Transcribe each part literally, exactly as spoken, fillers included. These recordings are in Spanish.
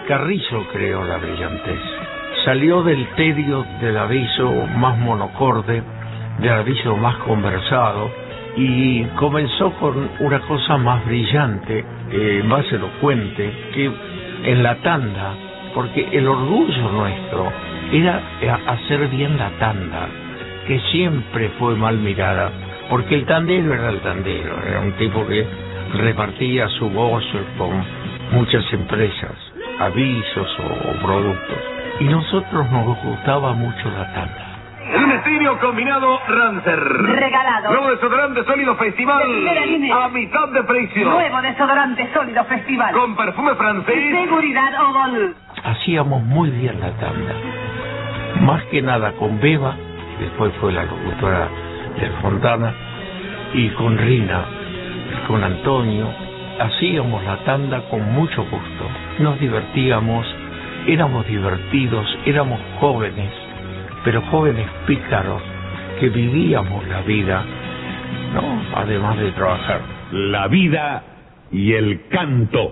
Carrizo creó la brillantez. Salió del tedio del aviso más monocorde, del aviso más conversado, y comenzó con una cosa más brillante, eh, más elocuente, que en la tanda, porque el orgullo nuestro era hacer bien la tanda, que siempre fue mal mirada, porque el tandero era el tandero, era un tipo que repartía su voz con muchas empresas, avisos o, o productos, y nosotros nos gustaba mucho la tanda. Un estéreo combinado Rancer. Regalado. Nuevo desodorante sólido Festival. De primera línea. A mitad de precio. Nuevo desodorante sólido Festival. Con perfume francés. Seguridad Odol. Hacíamos muy bien la tanda. Más que nada con Beba, que después fue la locutora del Fontana, y con Rina, y con Antonio. Hacíamos la tanda con mucho gusto. Nos divertíamos, éramos divertidos, éramos jóvenes, pero jóvenes pícaros que vivíamos la vida, ¿no? Además de trabajar. La vida y el canto.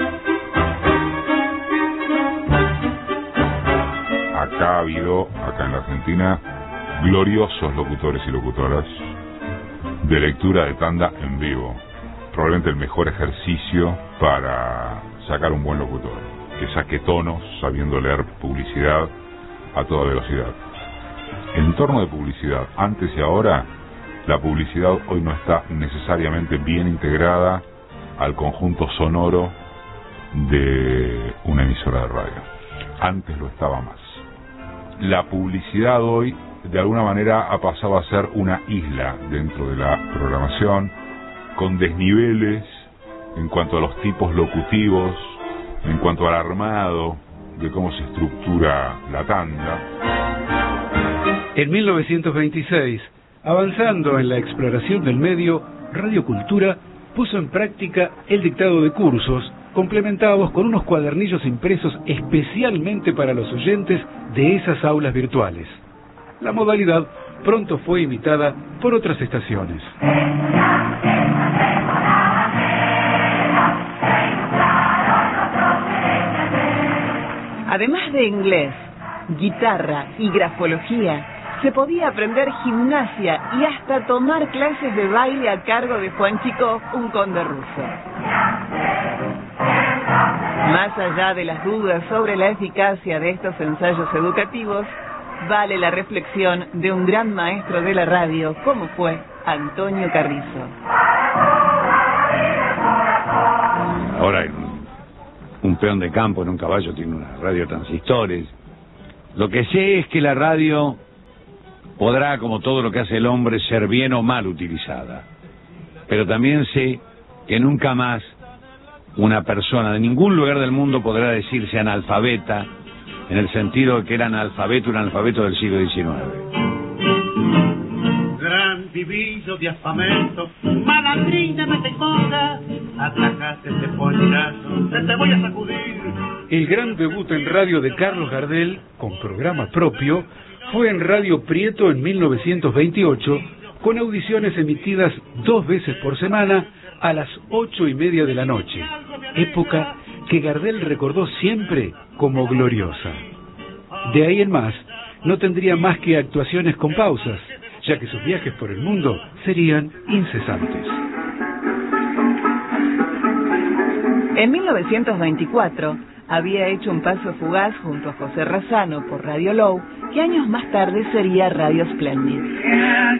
Acá ha habido, acá en la Argentina, gloriosos locutores y locutoras de lectura de tanda en vivo. Probablemente el mejor ejercicio para sacar un buen locutor, que saque tonos sabiendo leer publicidad a toda velocidad. En torno de publicidad, antes y ahora, la publicidad hoy no está necesariamente bien integrada al conjunto sonoro de una emisora de radio. Antes lo estaba más. La publicidad hoy, de alguna manera, ha pasado a ser una isla dentro de la programación, con desniveles en cuanto a los tipos locutivos, en cuanto al armado de cómo se estructura la tanda. En mil novecientos veintiséis, avanzando en la exploración del medio, Radio Cultura puso en práctica el dictado de cursos, complementados con unos cuadernillos impresos especialmente para los oyentes de esas aulas virtuales. La modalidad pronto fue imitada por otras estaciones. Además de inglés, guitarra y grafología, se podía aprender gimnasia y hasta tomar clases de baile a cargo de Juan Chico, un conde ruso. Más allá de las dudas sobre la eficacia de estos ensayos educativos, vale la reflexión de un gran maestro de la radio como fue Antonio Carrizo. Ahora, un peón de campo en un caballo tiene una radio transistores. Lo que sé es que la radio podrá, como todo lo que hace el hombre, ser bien o mal utilizada. Pero también sé que nunca más una persona de ningún lugar del mundo podrá decirse analfabeta, en el sentido de que era analfabeto, un analfabeto del siglo diecinueve. Gran diviso de afamento, malandrín de metecosa, atracaste este ponchazo, te, te voy a sacudir. El gran debut en radio de Carlos Gardel, con programa propio, fue en Radio Prieto en mil novecientos veintiocho, con audiciones emitidas dos veces por semana a las ocho y media de la noche, época que Gardel recordó siempre como gloriosa. De ahí en más, no tendría más que actuaciones con pausas, ya que sus viajes por el mundo serían incesantes. En mil novecientos veinticuatro había hecho un paso fugaz junto a José Razzano por Radio Low, que años más tarde sería Radio Splendid.